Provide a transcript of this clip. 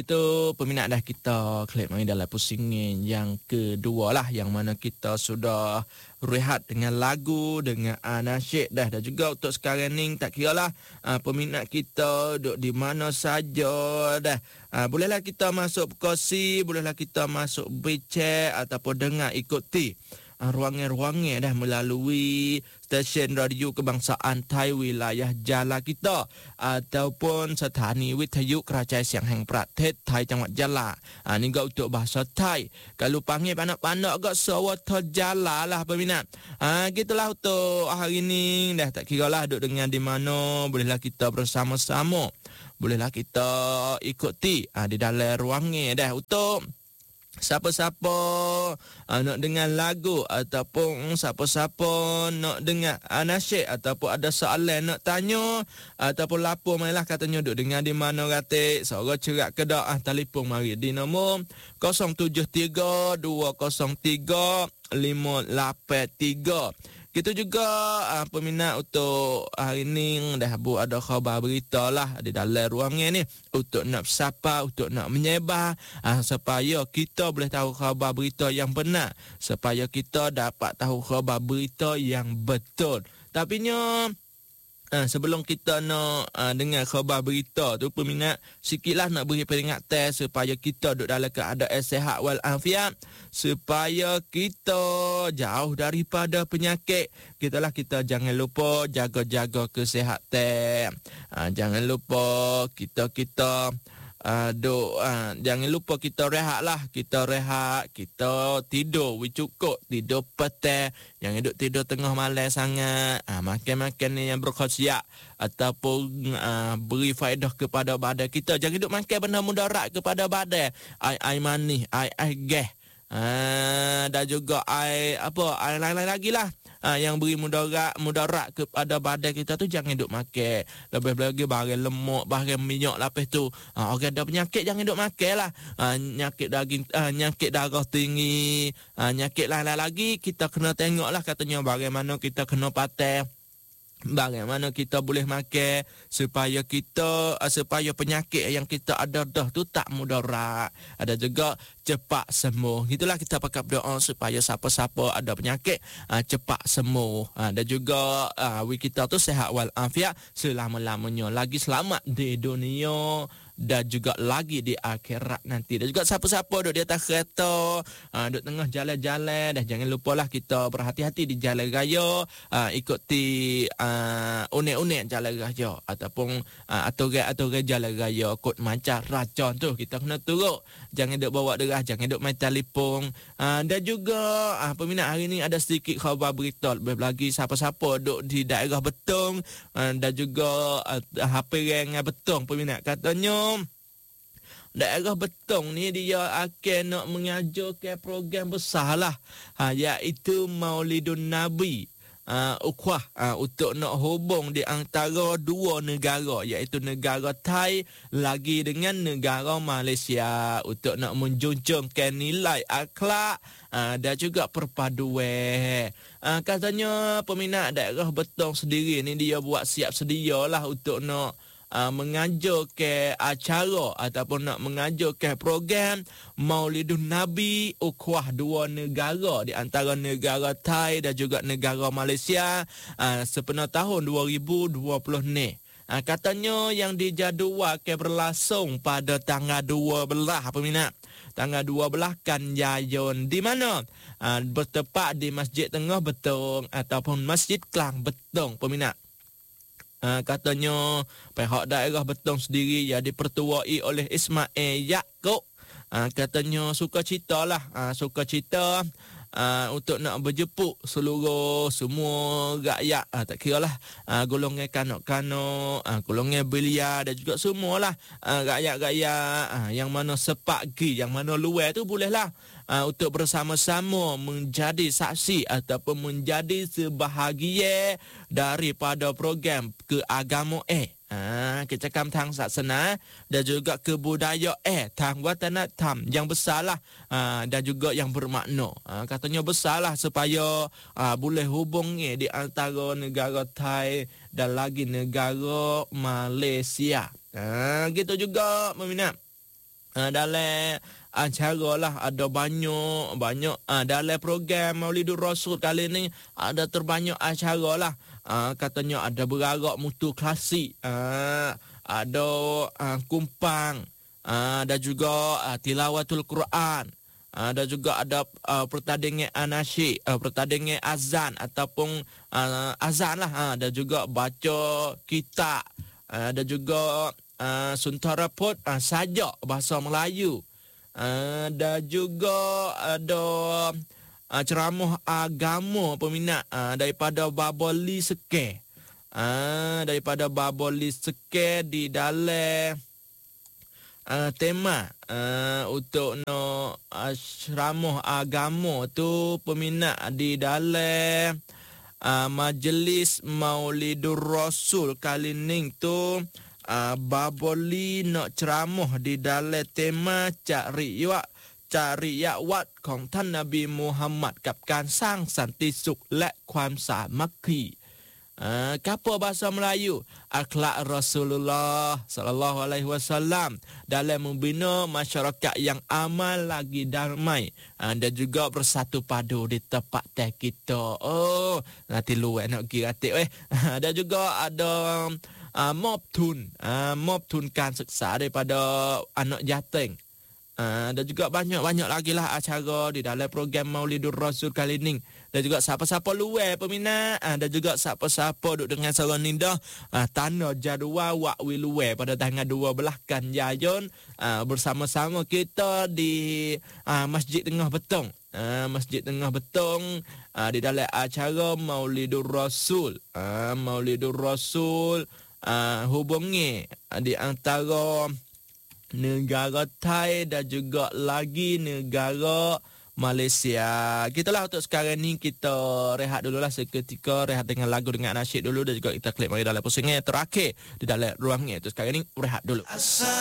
Itu peminat dah kita klip main dalam pusingin yang kedua lah, yang mana kita sudah rehat dengan lagu, dengan nasyid dah. Dan juga untuk sekarang ni tak kira lah peminat kita duduk di mana saja dah. Bolehlah kita masuk perkongsi, bolehlah kita masuk becek ataupun dengar ikuti ruangan-ruangan dah melalui stesen radio kebangsaan Thai wilayah Jala kita ataupun Sethani Withayu Kerajaan Siang Hang Pratet Thai Jawa Jala. Ni gak untuk bahasa Thai. Kalau panggil panak-panak gak Sawata Jala lah peminat. Gitulah untuk hari ni dah, tak kira lah duduk dengan di mana, bolehlah kita bersama-sama. Bolehlah kita ikuti di dalam ruangan dah. Untuk siapa-siapa nak dengar lagu ataupun siapa-siapa nak dengar nasyid ataupun ada soalan nak tanya ataupun lapor marilah katanya duk dengar di mana ratik suara cerak kedak, telefon mari di nombor 073-203-583. Gitu juga peminat untuk hari ni dah buat ada khabar berita lah di dalam ruangan ni untuk nak bersapa, untuk nak menyebar supaya kita boleh tahu khabar berita yang benar, supaya kita dapat tahu khabar berita yang betul. Tapi sebelum kita nak dengar khabar berita tu peminat, sikitlah nak beri peringatan supaya kita duduk dalam keadaan sihat walafiat, supaya kita jauh daripada penyakit. Kita jangan lupa jaga-jaga kesihatan. Jangan lupa kita jangan lupa kita rehat lah. Kita rehat, kita tidur cukup, tidur petang. Jangan duduk tidur tengah malam sangat. Makan-makan yang berkhasiat ataupun beri faedah kepada badan kita. Jangan duduk makan benda mudarat kepada badan. Air manis, air gas. Dan juga air lain-lain lagi lah. Yang beri mudarat kepada badan kita tu jangan duk makan. Lebih lagi barang lemak, barang minyak lapis tu. Orang ada penyakit jangan duk makan lah. Nyakit daging, nyakit darah tinggi, nyakit lain-lain lagi kita kena tengok lah katanya bagaimana kita kena patah. Bagaimana kita boleh makan supaya penyakit yang kita ada dah tu tak mudarat, ada juga cepat sembuh. Itulah kita pakai berdoa supaya siapa-siapa ada penyakit cepat sembuh. Dan juga kita tu sihat walafiat selama-lamanya, lagi selamat di dunia dan juga lagi di akhirat nanti. Dan juga siapa-siapa duduk di atas kereta, duduk tengah jalan-jalan, dah jangan lupalah kita berhati-hati di jalan raya, ikuti unik-unik jalan raya ataupun aturan jalan raya kod macam racun tu kita kena turut. Jangan duk bawa derah, jangan duk main telefon. Dan juga peminat hari ni ada sedikit khabar berita lebih lagi siapa-siapa duduk di daerah Betong dan juga HP Reng Betong peminat katanya daerah Betong ni dia akan nak mengajukan program besar lah, iaitu Maulidun Nabi Ukhuwah, untuk nak hubung di antara dua negara, iaitu negara Thai lagi dengan negara Malaysia, untuk nak menjunjungkan nilai akhlak dan juga perpaduan. Katanya peminat daerah Betong sendiri ni dia buat siap sedialah untuk nak mengajukan acara ataupun nak mengajukan program Maulidun Nabi Ukhuwah dua negara di antara negara Thai dan juga negara Malaysia sepenuh tahun 2020 ni. Katanya yang dijadualkan berlangsung pada tanggal 12 peminat. Tanggal 12 kan Yayun, di mana bertepat di Masjid Tengah Betong ataupun Masjid Kelang Betong peminat. Katanya pihak daerah Betong sendiri yang dipertuai oleh Ismail Yaakob, katanya sukacita untuk nak berjemput semua rakyat, tak kira lah golongan kanak-kanak, golongan belia dan juga semualah rakyat-rakyat yang mana sepagi, yang mana luar tu bolehlah untuk bersama-sama menjadi saksi ataupun menjadi sebahagian daripada program keagamaan kecakam tang saksana dan juga kebudayaan tang watanatam yang besarlah dan juga yang bermakna. Katanya besarlah supaya boleh hubungi di antara negara Thai dan lagi negara Malaysia. Gitu juga peminat. dalam acara lah ada banyak dalam program Maulidur Rasul kali ni ada terbanyak acara lah. Katanya ada berarak mutu klasik, ada kumpang, ada juga tilawatul Quran, ada juga ada pertandingan nasyid, pertandingan azan ataupun azan lah, ada juga baca kitab, ada juga suntara pot sajak bahasa Melayu, ada juga ada ceramah agama peminat daripada Baboli Seke, daripada Baboli Seke di dalam tema untuk ceramah agama tu peminat di dalam majlis Maulidur Rasul kali ni tu Baboli nak ceramah di dalam tema cari wat ของท่านนบีมูฮัมหมัดกับการสร้างสันติสุขและความสามัคคี Kapur bahasa Melayu akhlak Rasulullah sallallahu alaihi wasallam dalam membina masyarakat yang aman lagi damai dan juga bersatu padu di tempat teh kita. Oh, nanti luar nak kira atik dan juga ada mob tunการศึกษา daripada anak yatim. Dan juga banyak lagi lah acara di dalam program Maulidur Rasul kali ni. Dan juga siapa-siapa luar peminat, dan juga siapa-siapa duduk dengan seorang nindah tanda jadual wakwi luar pada tanggal 12 kan Jayun bersama-sama kita di Masjid Tengah Betong. Masjid Tengah Betong di dalam acara Maulidur Rasul. Maulidur Rasul hubungi di antara negara Thai dan juga lagi negara Malaysia. Kitalah untuk sekarang ni kita rehat dululah seketika, rehat dengan lagu dengan nasyid dulu dan juga kita klik mari dalam pusingan terakhir di dalam ruangnya. Untuk sekarang ni rehat dulu.